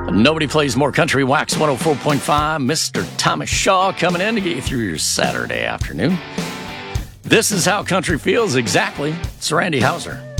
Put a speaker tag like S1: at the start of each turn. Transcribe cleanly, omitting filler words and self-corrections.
S1: Nobody plays more country. Wax 104.5. Mr. Thomas Shaw coming in to get you through your Saturday afternoon. This is how country feels exactly. It's Randy Hauser.